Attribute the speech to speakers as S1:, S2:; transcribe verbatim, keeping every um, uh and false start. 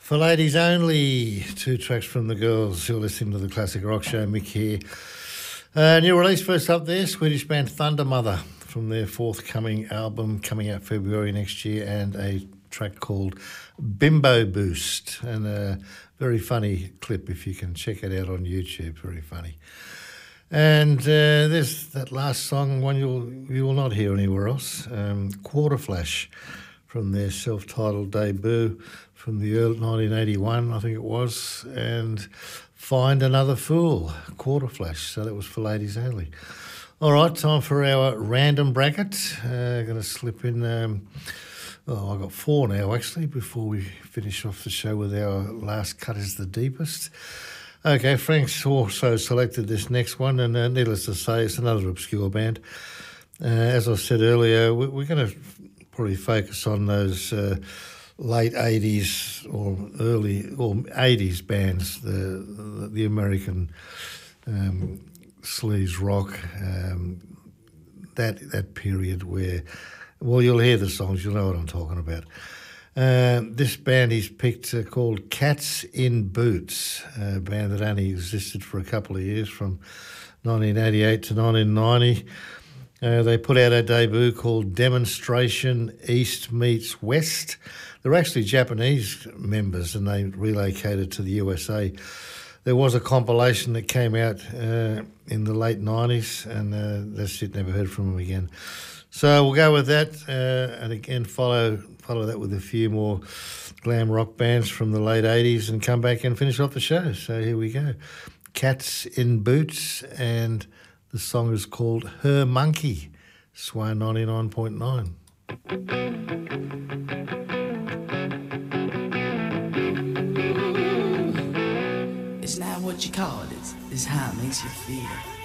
S1: For ladies only, two tracks from the girls. You're listening to the Classic Rock Show. Mick here. Uh, new release first up there, Swedish band Thunder Mother from their forthcoming album coming out February next year, and a track called Bimbo Boost, and a very funny clip if you can check it out on YouTube. Very funny. And uh, there's that last song, one you'll you will not hear anywhere else, um, Quarter Flash, from their self-titled debut from the early nineteen eighty-one, I think it was, and Find Another Fool, Quarter Flash. So that was for ladies only. All right, time for our random bracket. Uh, going to slip in, um, oh, I've got four now actually, before we finish off the show with our last cut is the deepest. Okay, Frank's also selected this next one, and uh, needless to say, it's another obscure band. Uh, as I said earlier, we, we're going to probably focus on those uh, late eighties or early or eighties bands, the the, the American um, sleaze rock, um, that that period where, well, you'll hear the songs, you'll know what I'm talking about. Uh, this band he's picked uh, called Cats in Boots, a band that only existed for a couple of years from nineteen eighty-eight to nineteen ninety. Uh, they put out a debut called Demonstration East Meets West. They're actually Japanese members and they relocated to the U S A. There was a compilation that came out uh, in the late nineties, and uh, that's it, never heard from them again. So we'll go with that, uh, and again follow follow that with a few more glam rock bands from the late eighties and come back and finish off the show. So here we go. Cats in Boots, and the song is called Her Monkey, Swan ninety-nine point nine.
S2: It's not what you call it, it's, it's how it makes you feel.